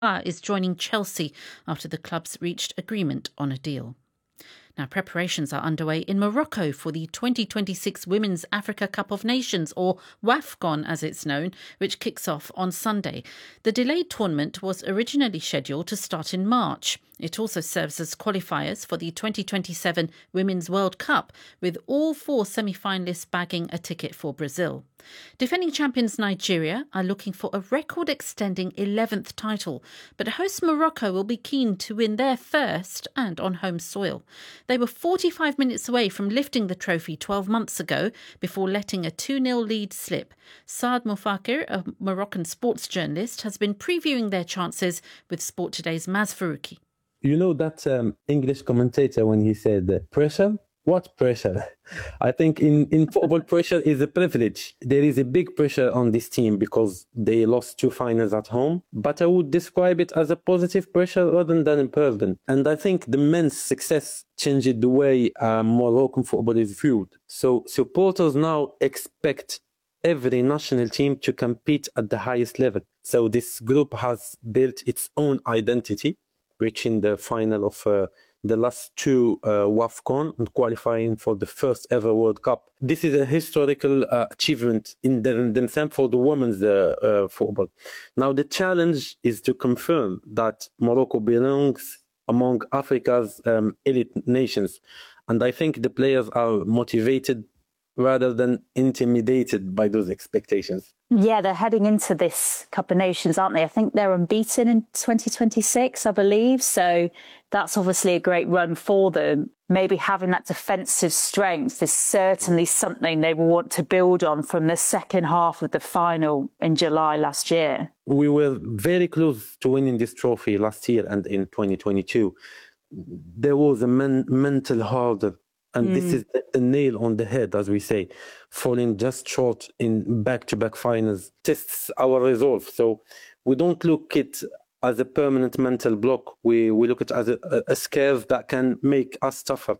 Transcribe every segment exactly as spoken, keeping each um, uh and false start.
is joining Chelsea after the clubs reached agreement on a deal. Now, preparations are underway in Morocco for the twenty twenty-six Women's Africa Cup of Nations, or WAFCON as it's known, which kicks off on Sunday. The delayed tournament was originally scheduled to start in March. It also serves as qualifiers for the twenty twenty-seven Women's World Cup, with all four semi-finalists bagging a ticket for Brazil. Defending champions Nigeria are looking for a record-extending eleventh title, but host Morocco will be keen to win their first and on home soil. They were forty-five minutes away from lifting the trophy twelve months ago before letting a two nil lead slip. Saad Moufakir, a Moroccan sports journalist, has been previewing their chances with Sport Today's Maz Farouki. You know that um, English commentator when he said uh, pressure? What pressure? I think in, in football, pressure is a privilege. There is a big pressure on this team because they lost two finals at home. But I would describe it as a positive pressure rather than a burden. And I think the men's success changed the way uh, Moroccan football is viewed. So supporters now expect every national team to compete at the highest level. So this group has built its own identity, reaching the final of uh, the last two uh, WAFCON and qualifying for the first ever World Cup. This is a historical uh, achievement in, the, in themselves for the women's uh, uh, football. Now the challenge is to confirm that Morocco belongs among Africa's um, elite nations. And I think the players are motivated rather than intimidated by those expectations. Yeah, they're heading into this Cup of Nations, aren't they? I think they're unbeaten in twenty twenty-six, I believe. So that's obviously a great run for them. Maybe having that defensive strength is certainly something they will want to build on from the second half of the final in July last year. We were very close to winning this trophy last year and in twenty twenty-two. There was a men- mental hurdle. And mm. this is a nail on the head, as we say, falling just short in back-to-back finals tests our resolve. So we don't look at it as a permanent mental block. We we look at it as a, a scare that can make us tougher.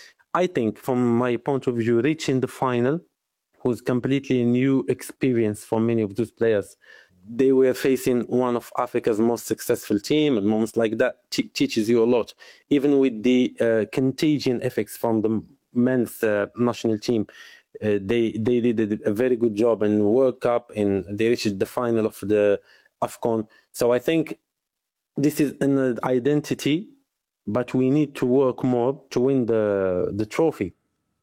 I think, from my point of view, reaching the final was completely a new experience for many of those players. They were facing one of Africa's most successful team, and moments like that t- teaches you a lot. Even with the uh, contagion effects from the men's uh, national team, uh, they they did a very good job in World Cup, and they reached the final of the AFCON. So I think this is an identity, but we need to work more to win the the trophy.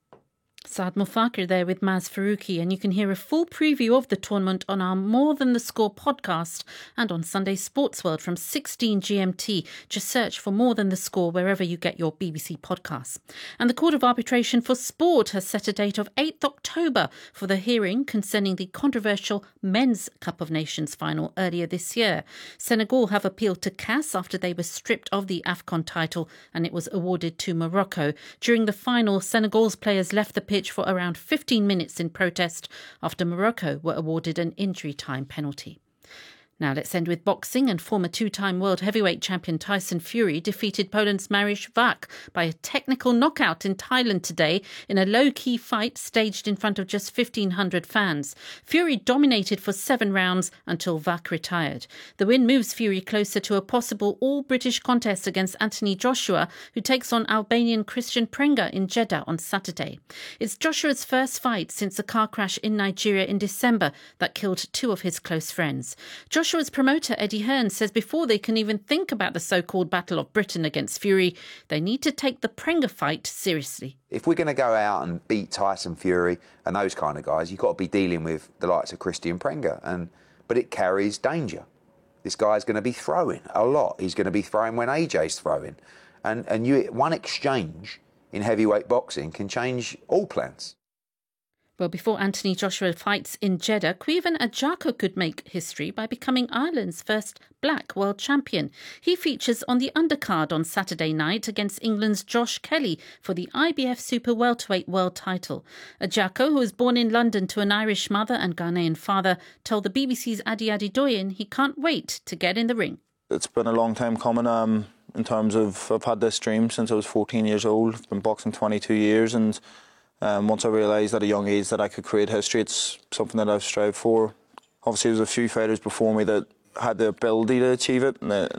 Saad Moufakir there with Maz Farouki, and you can hear a full preview of the tournament on our More Than the Score podcast and on Sunday Sports World from sixteen G M T. Just search for More Than the Score wherever you get your B B C podcasts. And the Court of Arbitration for Sport has set a date of eighth October for the hearing concerning the controversial Men's Cup of Nations final earlier this year. Senegal have appealed to C A S after they were stripped of the AFCON title and it was awarded to Morocco. During the final, Senegal's players left the pitch for around fifteen minutes in protest after Morocco were awarded an injury time penalty. Now let's end with boxing, and former two-time world heavyweight champion Tyson Fury defeated Poland's Mariusz Wach by a technical knockout in Thailand today in a low-key fight staged in front of just fifteen hundred fans. Fury dominated for seven rounds until Wach retired. The win moves Fury closer to a possible all-British contest against Anthony Joshua, who takes on Albanian Christian Prenga in Jeddah on Saturday. It's Joshua's first fight since a car crash in Nigeria in December that killed two of his close friends. Joshua Joshua's promoter Eddie Hearn says before they can even think about the so-called Battle of Britain against Fury, they need to take the Prenga fight seriously. If we're going to go out and beat Tyson Fury and those kind of guys, you've got to be dealing with the likes of Christian Prenga, and but it carries danger. This guy's going to be throwing a lot. He's going to be throwing when A J's throwing, and and you one exchange in heavyweight boxing can change all plans. Well, before Anthony Joshua fights in Jeddah, Caoimhin Ajako could make history by becoming Ireland's first black world champion. He features on the undercard on Saturday night against England's Josh Kelly for the I B F Super Welterweight world title. Ajako, who was born in London to an Irish mother and Ghanaian father, told the B B C's Adi Adedoyin he can't wait to get in the ring. It's been a long time coming um, in terms of I've had this dream since I was fourteen years old. I've been boxing twenty-two years, and Um, once I realised at a young age that I could create history, it's something that I've strived for. Obviously, there was a few fighters before me that had the ability to achieve it, and